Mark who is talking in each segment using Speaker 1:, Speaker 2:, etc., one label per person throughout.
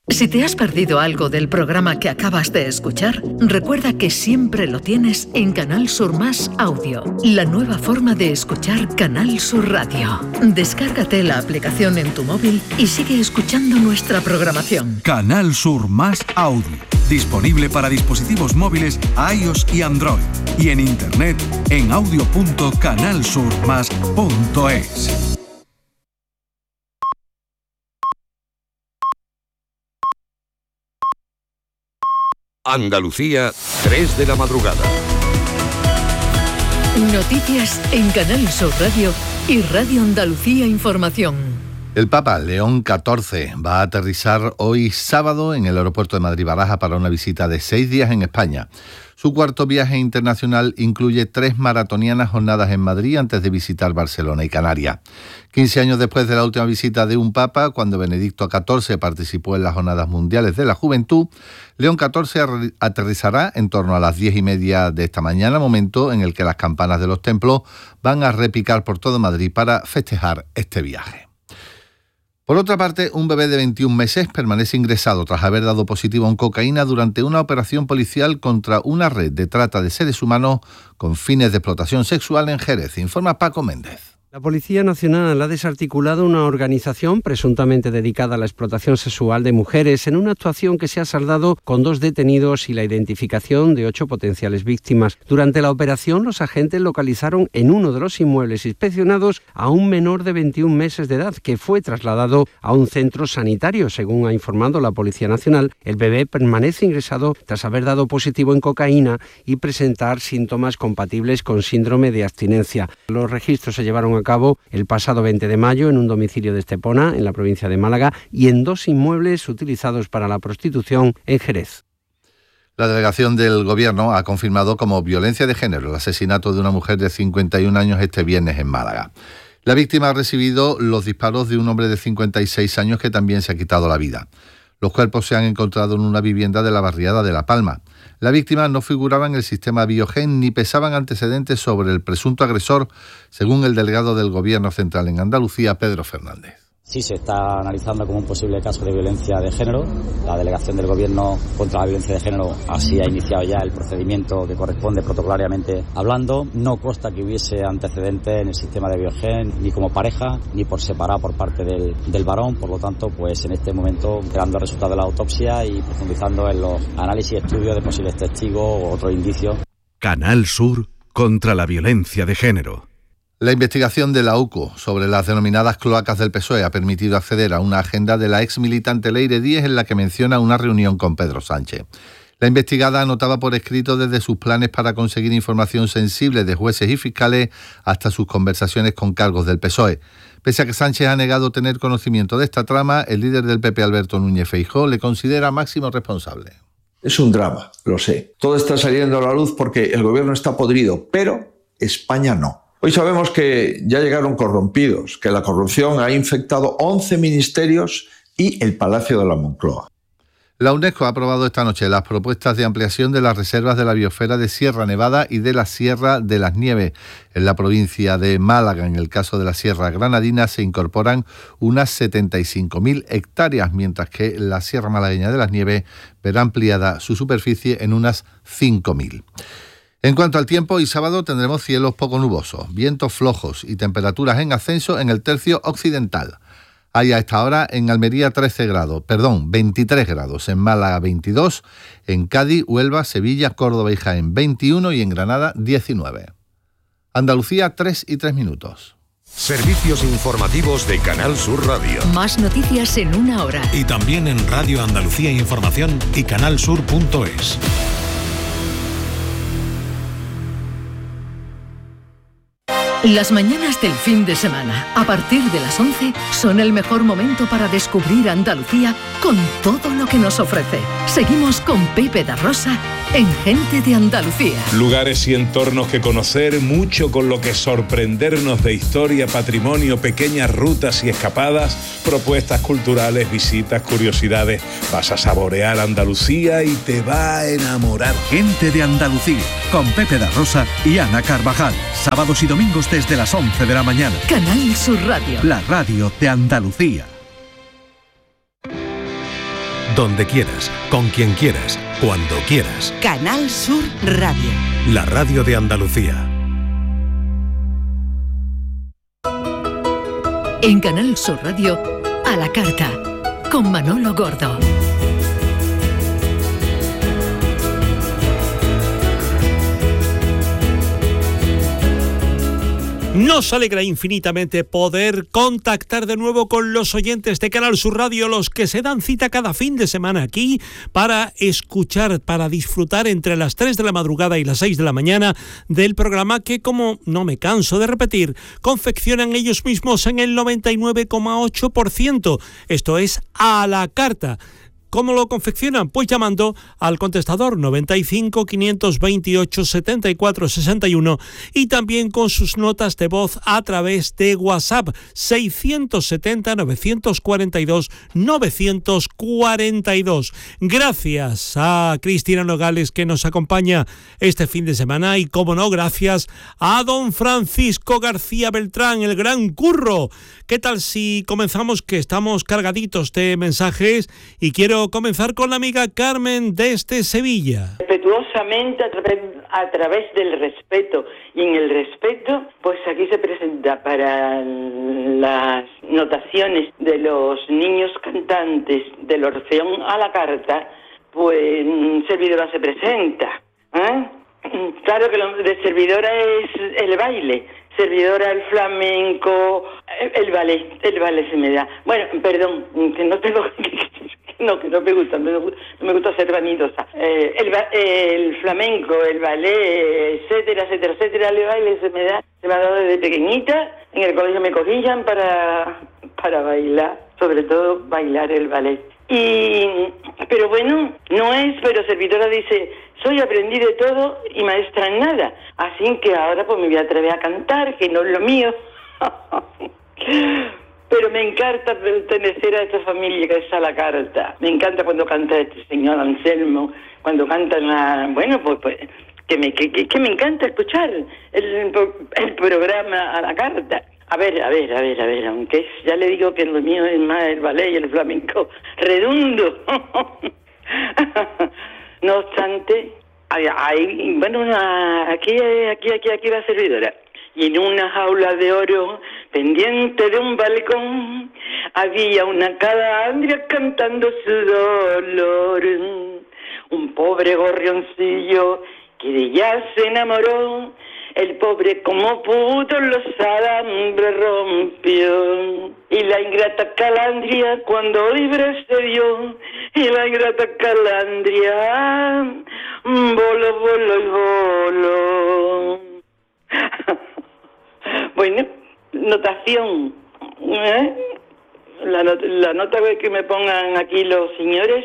Speaker 1: Si te has perdido algo del programa que acabas de escuchar, recuerda que siempre lo tienes en Canal Sur Más Audio, la nueva forma de escuchar Canal Sur Radio. Descárgate la aplicación en tu móvil y sigue escuchando nuestra programación.
Speaker 2: Canal Sur Más Audio, disponible para dispositivos móviles iOS y Android, y en internet en audio.canalsurmas.es.
Speaker 3: Andalucía, 3 de la madrugada.
Speaker 1: Noticias en Canal Sur Radio y Radio Andalucía Información.
Speaker 4: El Papa León XIV va a aterrizar hoy sábado en el aeropuerto de Madrid-Barajas para una visita de 6 días en España. Su cuarto viaje internacional incluye 3 maratonianas jornadas en Madrid antes de visitar Barcelona y Canarias. 15 años después de la última visita de un papa, cuando Benedicto XIV participó en las Jornadas Mundiales de la Juventud, León XIV aterrizará en torno a las 10:30 de esta mañana, momento en el que las campanas de los templos van a repicar por todo Madrid para festejar este viaje. Por otra parte, un bebé de 21 meses permanece ingresado tras haber dado positivo en cocaína durante una operación policial contra una red de trata de seres humanos con fines de explotación sexual en Jerez, informa Paco Méndez.
Speaker 5: La Policía Nacional ha desarticulado una organización presuntamente dedicada a la explotación sexual de mujeres en una actuación que se ha saldado con 2 detenidos y la identificación de 8 potenciales víctimas. Durante la operación, los agentes localizaron en uno de los inmuebles inspeccionados a un menor de 21 meses de edad que fue trasladado a un centro sanitario. Según ha informado la Policía Nacional, el bebé permanece ingresado tras haber dado positivo en cocaína y presentar síntomas compatibles con síndrome de abstinencia. Los registros se llevaron a cabo el pasado 20 de mayo en un domicilio de Estepona, en la provincia de Málaga, y en 2 inmuebles utilizados para la prostitución en Jerez.
Speaker 4: La delegación del Gobierno ha confirmado como violencia de género el asesinato de una mujer de 51 años este viernes en Málaga. La víctima ha recibido los disparos de un hombre de 56 años que también se ha quitado la vida. Los cuerpos se han encontrado en una vivienda de la barriada de La Palma. La víctima no figuraba en el sistema Biogen ni pesaban antecedentes sobre el presunto agresor, según el delegado del Gobierno Central en Andalucía, Pedro Fernández.
Speaker 6: Sí, se está analizando como un posible caso de violencia de género. La delegación del Gobierno contra la violencia de género así ha iniciado ya el procedimiento que corresponde protocolariamente hablando. No consta que hubiese antecedentes en el sistema de Biogen, ni como pareja, ni por separado por parte del varón. Por lo tanto, pues en este momento, esperando el resultado de la autopsia y profundizando en los análisis y estudios de posibles testigos o otros indicios.
Speaker 2: Canal Sur contra la violencia de género.
Speaker 4: La investigación de la UCO sobre las denominadas cloacas del PSOE ha permitido acceder a una agenda de la ex militante Leire Díez en la que menciona una reunión con Pedro Sánchez. La investigada anotaba por escrito desde sus planes para conseguir información sensible de jueces y fiscales hasta sus conversaciones con cargos del PSOE. Pese a que Sánchez ha negado tener conocimiento de esta trama, el líder del PP, Alberto Núñez Feijóo, le considera máximo responsable.
Speaker 7: Es un drama, lo sé. Todo está saliendo a la luz porque el gobierno está podrido, pero España no. Hoy sabemos que ya llegaron corrompidos, que la corrupción ha infectado 11 ministerios y el Palacio de la Moncloa.
Speaker 4: La UNESCO ha aprobado esta noche las propuestas de ampliación de las reservas de la biosfera de Sierra Nevada y de la Sierra de las Nieves. En la provincia de Málaga, en el caso de la Sierra Granadina, se incorporan unas 75.000 hectáreas, mientras que la Sierra Malagueña de las Nieves verá ampliada su superficie en unas 5.000. En cuanto al tiempo, hoy sábado tendremos cielos poco nubosos, vientos flojos y temperaturas en ascenso en el tercio occidental. Hay a esta hora en Almería 23 grados, en Málaga 22, en Cádiz, Huelva, Sevilla, Córdoba y Jaén 21 y en Granada 19. Andalucía 3:03.
Speaker 3: Servicios informativos de Canal Sur Radio.
Speaker 1: Más noticias en una hora.
Speaker 2: Y también en Radio Andalucía Información y canalsur.es.
Speaker 1: Las mañanas del fin de semana, a partir de las 11, son el mejor momento para descubrir Andalucía con todo lo que nos ofrece. Seguimos con Pepe da Rosa en Gente de Andalucía.
Speaker 8: Lugares y entornos que conocer, mucho con lo que sorprendernos de historia, patrimonio, pequeñas rutas y escapadas, propuestas culturales, visitas, curiosidades. Vas a saborear Andalucía y te va a enamorar.
Speaker 2: Gente de Andalucía, con Pepe da Rosa y Ana Carvajal. Sábados y domingos desde las 11 de la mañana.
Speaker 1: Canal Sur Radio.
Speaker 2: La radio de Andalucía.
Speaker 3: donde quieras, con quien quieras, cuando quieras.
Speaker 9: Canal Sur Radio.
Speaker 3: La radio de Andalucía.
Speaker 1: En Canal Sur Radio, a la carta, con Manolo Gordo.
Speaker 10: Nos alegra infinitamente poder contactar de nuevo con los oyentes de Canal Sur Radio, los que se dan cita cada fin de semana aquí para escuchar, para disfrutar entre las 3 de la madrugada y las 6 de la mañana del programa que, como no me canso de repetir, confeccionan ellos mismos en el 99,8%. Esto es a la carta. ¿Cómo lo confeccionan? Pues llamando al contestador 95 528 74 61 y también con sus notas de voz a través de WhatsApp 670 942 942. Gracias a Cristina Nogales, que nos acompaña este fin de semana, y como no, gracias a don Francisco García Beltrán, el gran Curro. ¿Qué tal si comenzamos, que estamos cargaditos de mensajes, y quiero comenzar con la amiga Carmen desde Sevilla?
Speaker 11: Respetuosamente, a través del respeto, y en el respeto, pues aquí se presenta para las notaciones de los niños cantantes del Orfeón a la carta, pues servidora se presenta, ¿eh? Claro que lo de servidora es el baile, servidora el flamenco, el ballet se me da. Bueno, perdón, que no tengo... No, que no me gusta ser vanidosa. El flamenco, el ballet, etcétera, el baile se me ha dado desde pequeñita. En el colegio me cogían para bailar, sobre todo bailar el ballet. Pero bueno, pero servidora dice, soy aprendí de todo y maestra en nada. Así que ahora pues me voy a atrever a cantar, que no es lo mío. Pero me encanta pertenecer a esta familia que es a la carta. Me encanta cuando canta este señor Anselmo, cuando cantan pues que me encanta escuchar el programa a la carta. A ver, aunque ya le digo que lo mío es más el ballet y el flamenco redundo. No obstante, aquí va servidora. Y en una jaula de oro, pendiente de un balcón, había una calandria cantando su dolor. Un pobre gorrioncillo que de ella se enamoró, el pobre como pudo los alambres rompió. Y la ingrata calandria cuando libre se vio, y la ingrata calandria voló. Bueno, notación, la nota que me pongan aquí los señores,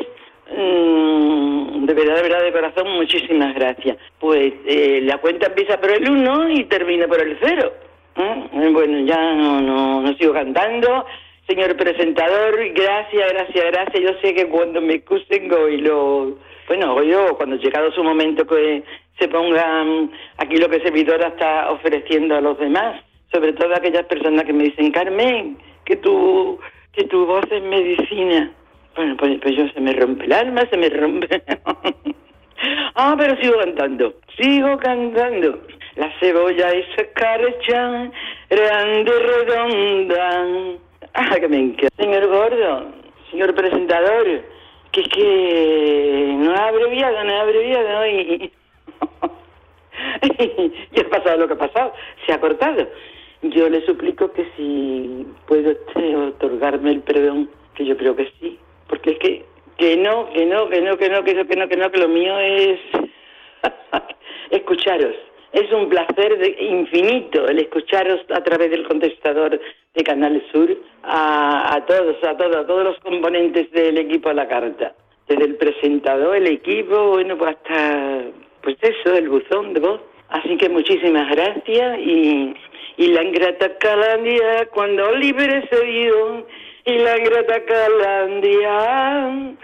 Speaker 11: de verdad, de corazón, muchísimas gracias. Pues la cuenta empieza por el 1 y termina por el 0. Bueno, ya no sigo cantando. Señor presentador, gracias. Yo sé que cuando me excusen yo, cuando llegado su momento que se pongan aquí lo que servidora está ofreciendo a los demás, sobre todo a aquellas personas que me dicen, Carmen, que tu voz es medicina. Bueno, pues yo se me rompe el alma, se me rompe. Pero sigo cantando. La cebolla es escarcha, grande, redonda. Que me encanta. Señor Gordo, señor presentador, que es que no he abreviado y y ha pasado lo que ha pasado, se ha cortado. Yo le suplico que si puede usted otorgarme el perdón, que yo creo que sí, porque es que lo mío es escucharos. Es un placer infinito el escucharos a través del contestador de Canal Sur a todos los componentes del equipo a la carta. Desde el presentador, el equipo, pues hasta, pues eso, el buzón de voz. Así que muchísimas gracias y la ingrata calandria cuando libre se vio, y la ingrata calandria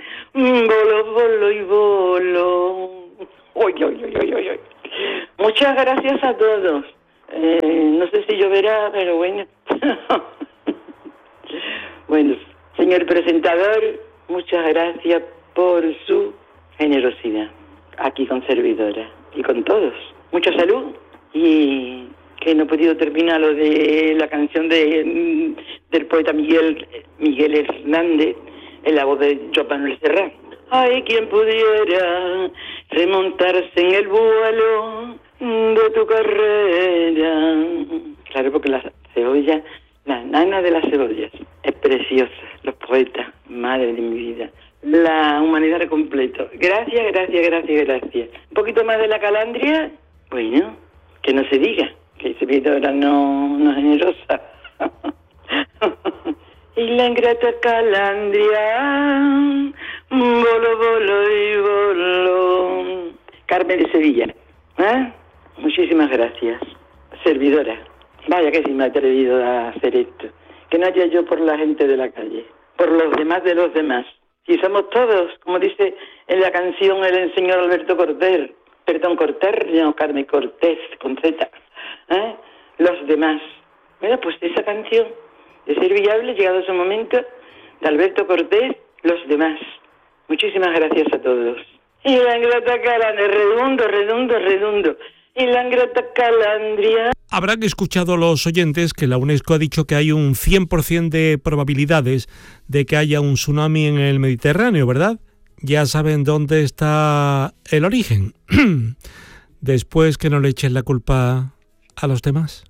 Speaker 11: voló. Oy. Muchas gracias a todos. No sé si lloverá, pero bueno. Bueno, señor presentador, muchas gracias por su generosidad, aquí con servidora y con todos. Mucha salud, y que no he podido terminar lo de la canción del poeta Miguel Hernández en la voz de Joan Manuel Serrat. Hay quien pudiera remontarse en el vuelo de tu carrera. Claro, porque la cebolla, la nana de las cebollas, es preciosa. Los poetas, madre de mi vida. La humanidad al completo. Gracias. Un poquito más de la calandria, bueno, que no se diga, que servidora no es generosa. Y la ingrata calandria, bolo y bolo. Carmen de Sevilla, ¿eh? Muchísimas gracias, servidora. Vaya que sí me he atrevido a hacer esto. Que no haya yo por la gente de la calle, por los demás de los demás. Y somos todos, como dice en la canción el señor Alberto Cortés, Carmen Cortés, con Z, ¿eh? Los demás. Mira, pues esa canción de Ser Viable, llegado su momento, de Alberto Cortés, Los demás. Muchísimas gracias a todos. Y la ingrata calandria, redundo. Y la ingrata calandria.
Speaker 10: Habrán escuchado los oyentes que la UNESCO ha dicho que hay un 100% de probabilidades de que haya un tsunami en el Mediterráneo, ¿verdad? Ya saben dónde está el origen. Después que no le echen la culpa a los demás.